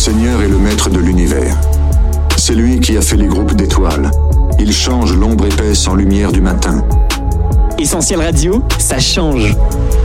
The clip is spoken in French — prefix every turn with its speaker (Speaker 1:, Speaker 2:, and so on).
Speaker 1: Seigneur est le maître de l'univers. C'est lui qui a fait les groupes d'étoiles. Il change l'ombre épaisse en lumière du matin.
Speaker 2: Essentiel Radio, ça change.